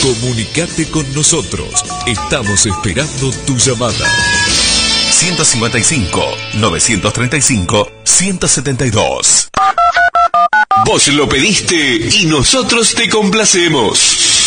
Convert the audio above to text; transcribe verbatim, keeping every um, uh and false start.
Comunicate con nosotros. Estamos esperando tu llamada. ciento cincuenta y cinco, novecientos treinta y cinco, ciento setenta y dos. Vos lo pediste y nosotros te complacemos.